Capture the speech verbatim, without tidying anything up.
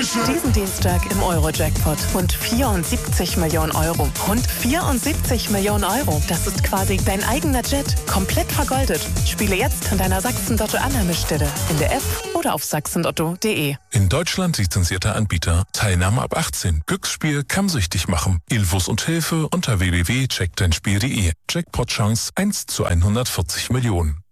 Diesen Dienstag im Euro-Jackpot. Rund vierundsiebzig Millionen Euro. Rund vierundsiebzig Millionen Euro. Das ist quasi dein eigener Jet. Komplett vergoldet. Spiele jetzt an deiner Sachsen-Lotto-Annahmestelle. In der App oder auf sachsenlotto punkt de. In Deutschland lizenzierter Anbieter. Teilnahme ab achtzehn. Glücksspiel kann süchtig machen. Infos und Hilfe unter w w w punkt check dein spiel punkt de. Jackpot-Chance eins zu hundertvierzig Millionen.